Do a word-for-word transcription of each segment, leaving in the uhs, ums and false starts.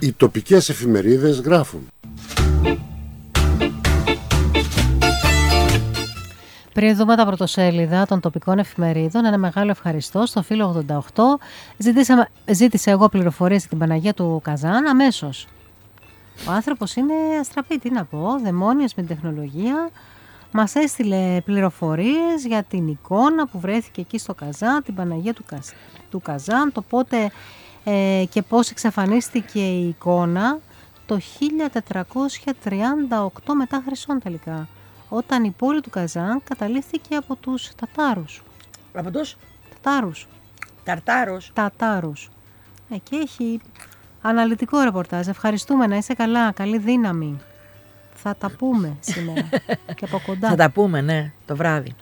Οι τοπικές εφημερίδες γράφουν. Πριν δούμε τα πρωτοσέλιδα των τοπικών εφημερίδων, ένα μεγάλο ευχαριστώ στο φίλο ογδόντα οκτώ. Ζήτησα, ζήτησα εγώ πληροφορίες για την Παναγία του Καζάν αμέσως. Ο άνθρωπος είναι αστραπή, τι να πω, δαιμόνιος με την τεχνολογία. Μας έστειλε πληροφορίες για την εικόνα που βρέθηκε εκεί στο Καζάν, την Παναγία του, Καζ, του Καζάν, το πότε ε, και πώς εξαφανίστηκε η εικόνα το χίλια τετρακόσια τριάντα οκτώ μετά Χριστόν τελικά, όταν η πόλη του Καζάν καταλήφθηκε από τους Τατάρους. Από τους Τατάρους. Ταρτάρους. Τατάρους. Ε, και έχει αναλυτικό ρεπορτάζ. Ευχαριστούμε, να είσαι καλά, καλή δύναμη. Θα τα πούμε σήμερα και από κοντά. Θα τα πούμε, ναι, το βράδυ.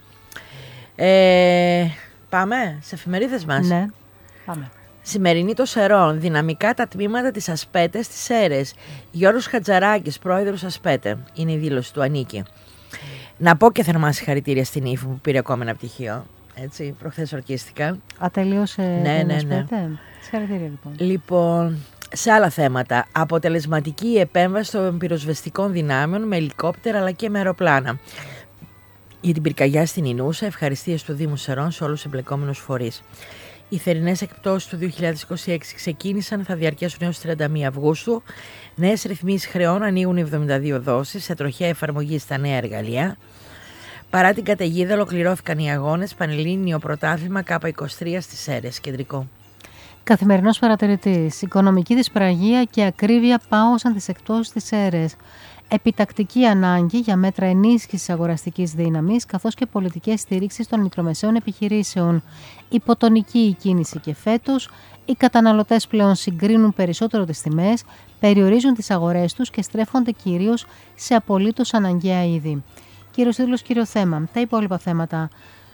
Ε, πάμε σε εφημερίδες μας. Ναι, πάμε. Σημερινή το Σερών, δυναμικά τα τμήματα της Ασπέτε στις Σέρρες. Γιώργος Χατζαράκης, πρόεδρος Ασπέτε. Είναι η δήλωση του, ανήκει. Να πω και θερμά συγχαρητήρια στην Ήφη που πήρε ακόμα ένα πτυχίο. Έτσι, προχθές ορκίστηκα. Α, τελείωσε ναι, την ναι, Ασπέτε. ναι. Συγχαρητήρια λοιπόν. Λοιπόν, σε άλλα θέματα. Αποτελεσματική επέμβαση των πυροσβεστικών δυνάμεων με ελικόπτερα αλλά και με αεροπλάνα. Για την πυρκαγιά στην Ινούσα, ευχαριστίες του Δήμου Σερών σε όλους τους εμπλεκόμενους φορείς. Οι θερινές εκπτώσεις του δύο χιλιάδες είκοσι έξι ξεκίνησαν, θα διαρκέσουν έως τριάντα μία Αυγούστου. Νέες ρυθμίσεις χρεών ανοίγουν εβδομήντα δύο δόσεις σε τροχιά εφαρμογή στα νέα εργαλεία. Παρά την καταιγίδα, ολοκληρώθηκαν οι αγώνες Πανελλήνιο Πρωτάθλημα Κ είκοσι τρία στις Σέρρες, κεντρικό. Καθημερινός παρατηρητής. Οικονομική δυσπραγία και ακρίβεια πάωσαν τις εκπτώσεις στις Σέρρες. Επιτακτική ανάγκη για μέτρα ενίσχυσης αγοραστικής δύναμης, καθώς και πολιτικές στήριξης των μικρομεσαίων επιχειρήσεων. Υποτονική η κίνηση και φέτος, οι καταναλωτές πλέον συγκρίνουν περισσότερο τις τιμές, περιορίζουν τις αγορές τους και στρέφονται κυρίως σε απολύτως αναγκαία είδη. Κύριος τίτλος, κύριο θέμα. Τα υπόλοιπα θέματα.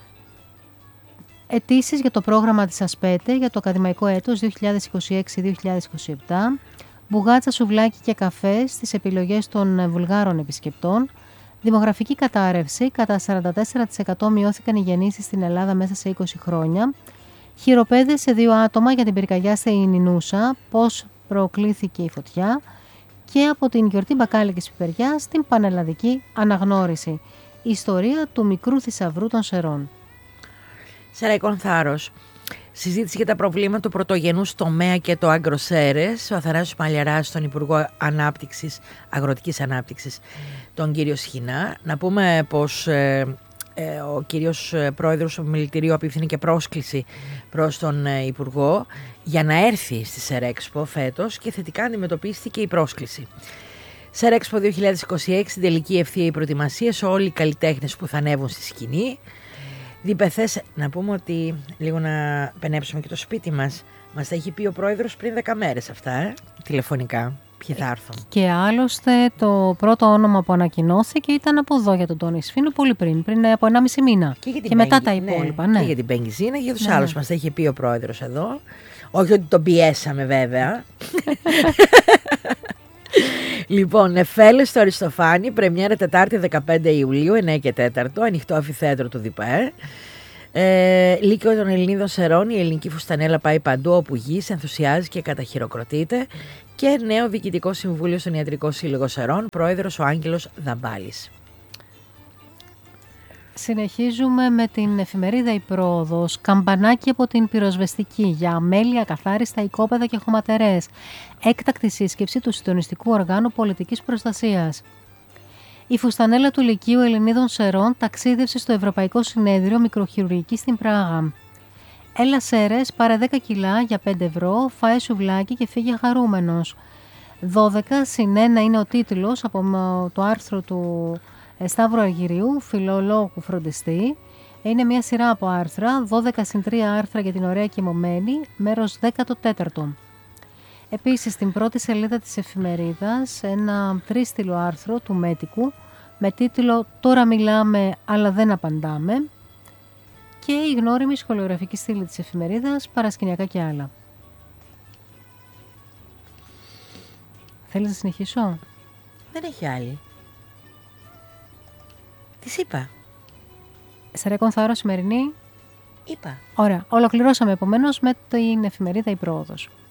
Αιτήσεις για το πρόγραμμα της Ασπέτε για το ακαδημαϊκό έτος δύο χιλιάδες είκοσι έξι δύο χιλιάδες είκοσι επτά. Μπουγάτσα, σουβλάκι και καφέ στις επιλογές των Βουλγάρων επισκεπτών. Δημογραφική κατάρρευση. Κατά σαράντα τέσσερα τοις εκατό μειώθηκαν οι γεννήσεις στην Ελλάδα μέσα σε είκοσι χρόνια. Χειροπέδες σε δύο άτομα για την πυρκαγιά στην Ινούσα. Πώς προκλήθηκε η φωτιά. Και από την γιορτή μπακάλικης πιπεριάς στην πανελλαδική αναγνώριση. Η ιστορία του μικρού θησαυρού των Σερών. Σεραϊκόν Θάρρος. Συζήτηση για τα προβλήματα του πρωτογενούς τομέα και το Αγκροσέρες. Ο Αθανάσιος Μαλιαράς, τον Υπουργό Ανάπτυξης, Αγροτικής Ανάπτυξης, τον κύριο Σχοινά. Να πούμε πως ε, ε, ο κύριος πρόεδρος του Μιλητηρίου απίφθινε και πρόσκληση προς τον ε, Υπουργό για να έρθει στη Σερέξπο φέτος και θετικά αντιμετωπίστηκε η πρόσκληση. Σερέξπο δύο χιλιάδες είκοσι έξι, τελική ευθεία η προετοιμασία σε όλοι οι καλλιτέχνες που θα ανέβουν στη σκηνή. Διπεθές, να πούμε ότι λίγο να πενέψουμε και το σπίτι μας. Μας τα έχει πει ο πρόεδρος πριν δέκα μέρες αυτά, ε, τηλεφωνικά. Ποιοι θα έρθουν. Και άλλωστε το πρώτο όνομα που ανακοινώθηκε ήταν από εδώ για τον Τόνι Σφίνου πολύ πριν, πριν από ενάμιση μήνα. Και, και μετά τα υπόλοιπα. Ναι, ναι. Και για την Πενγκυζίνα και για τους ναι, άλλους. ναι. Μας τα είχε πει ο πρόεδρος εδώ. Όχι ότι τον πιέσαμε βέβαια. Λοιπόν, Εφέλες στο Αριστοφάνη, πρεμιέρα Τετάρτη δεκαπέντε Ιουλίου, εννιά και τέσσερα, ανοιχτό αμφιθέατρο του ΔΙΠΑΕ. Ε, Λύκειο των Ελληνίδων Σερών, η ελληνική φουστανέλα πάει παντού όπου γης, ενθουσιάζει και καταχειροκροτείται. Και νέο διοικητικό συμβούλιο στον Ιατρικό Σύλλογο Σερών, πρόεδρος ο Άγγελος Δαμπάλης. Συνεχίζουμε με την εφημερίδα Η Πρόοδος. Καμπανάκι από την πυροσβεστική για αμέλεια, καθάριστα οικόπεδα και χωματερές. Έκτακτη σύσκεψη του Συντονιστικού Οργάνου Πολιτικής Προστασίας. Η φουστανέλα του Λυκείου Ελληνίδων Σερών ταξίδευσε στο Ευρωπαϊκό Συνέδριο Μικροχειρουργική στην Πράγα. Έλα Σέρες, πάρε δέκα κιλά για πέντε ευρώ, φάε σουβλάκι και φύγε χαρούμενος. δώδεκα συν ένα είναι ο τίτλος από το άρθρο του Σταύρου Αργυρίου, φιλολόγου φροντιστή. Είναι μια σειρά από άρθρα, δώδεκα συν τρία άρθρα για την ωραία κοιμωμένη, μέρος δεκατέσσερα. Επίσης, στην πρώτη σελίδα της εφημερίδας, ένα τρίστιλο άρθρο του Μέτικου με τίτλο «Τώρα μιλάμε, αλλά δεν απαντάμε» και η γνώριμη σχολιογραφική στήλη της εφημερίδας «Παρασκηνιακά και άλλα». Θέλεις να συνεχίσω? Δεν έχει άλλη. Της είπα. Σεραϊκόν Θάρρος σημερινή. Είπα. Ωραία. Ολοκληρώσαμε επομένως με την εφημερίδα Η Πρόοδος.